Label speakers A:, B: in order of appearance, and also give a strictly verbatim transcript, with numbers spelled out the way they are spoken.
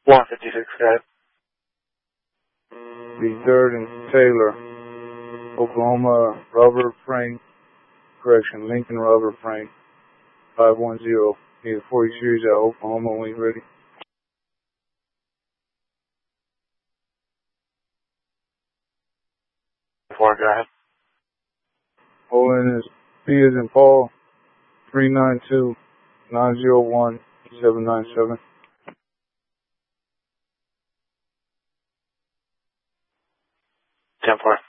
A: one fifty-six, got it.
B: The third and Taylor, Oklahoma, Robert Frank, correction, Lincoln Robert Frank, five one zero. Need a forty series at Oklahoma when you're ready.
A: Four, go ahead.
B: Olin is P as in Paul, three nine two, nine zero one, seven nine seven.
A: ten four.